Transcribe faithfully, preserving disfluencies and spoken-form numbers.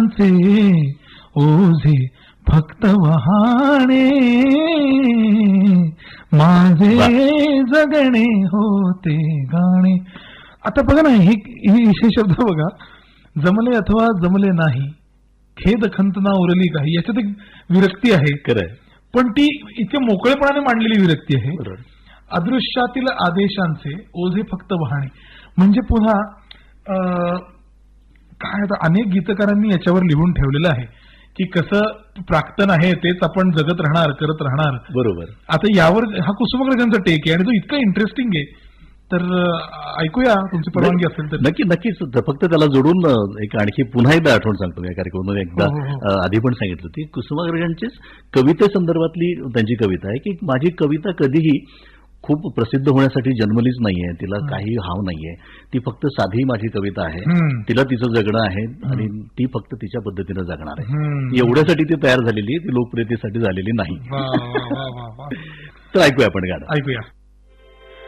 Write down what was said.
आदेशांचे ओझे फक्त वहाणे, माझे जगणे होते गाणे. आता बघा ना, हे हे शब्द बघा, जमले अथवा जमले नाही, खेद खंतना उरली काही, याच्यात एक विरक्ती आहे. खरंय, पण ती इतक्या मोकळेपणाने मांडलेली विरक्ती आहे. अदृश्यातील आदेशांचे ओझे फक्त वहाणे, म्हणजे पुन्हा काय आता अनेक गीतकारांनी याच्यावर लिहून ठेवलेलं आहे की कसं प्राक्तन आहे तेच आपण जगत राहणार, करत राहणार. बरोबर. आता यावर हा कुसुमाग्रजांचा टेक आहे आणि तो इतका इंटरेस्टिंग आहे, तर ऐकूया तुमची परवानगी असेल तर. नक्की नक्कीच. फक्त त्याला जोडून एक आणखी पुन्हा एकदा आठवण सांगतो. या कार्यक्रमामध्ये एकदा आधी पण सांगितलं होती, कुसुमाग्रजांचीच कवितेसंदर्भातली त्यांची कविता आहे की माझी कविता कधीही खूप प्रसिद्ध होण्यासाठी जन्मलीच नाहीये, तिला काही हाव नाहीये, ती फक्त साधी माझी कविता आहे, तिला तिचं जगणं आहे आणि ती फक्त तिच्या पद्धतीनं जगणार आहे. एवढ्यासाठी ती तयार झालेली, ती लोकप्रियतेसाठी झालेली नाही. तर ऐकूया आपण गाणं. ऐकूया.